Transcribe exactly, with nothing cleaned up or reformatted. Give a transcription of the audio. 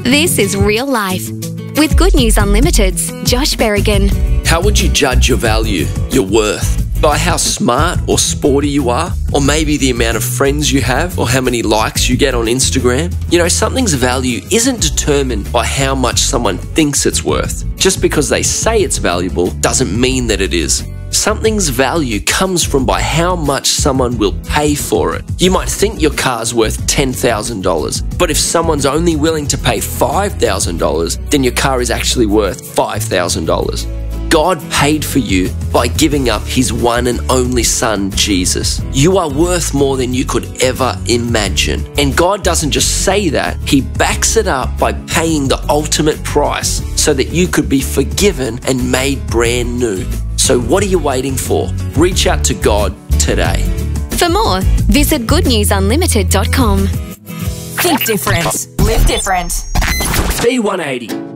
This is Real Life with Good News Unlimited's Josh Berrigan. How would you judge your value, your worth? By how smart or sporty you are? Or maybe the amount of friends you have? Or how many likes you get on Instagram? You know, something's value isn't determined by how much someone thinks it's worth. Just because they say it's valuable doesn't mean that it is. Something's value comes from by how much someone will pay for it. You might think your car's worth ten thousand dollars, but if someone's only willing to pay five thousand dollars, then your car is actually worth five thousand dollars. God paid for you by giving up His one and only Son, Jesus. You are worth more than you could ever imagine. And God doesn't just say that, He backs it up by paying the ultimate price so that you could be forgiven and made brand new. So what are you waiting for? Reach out to God today. For more, visit good news unlimited dot com. Think different. Live different. B one eighty.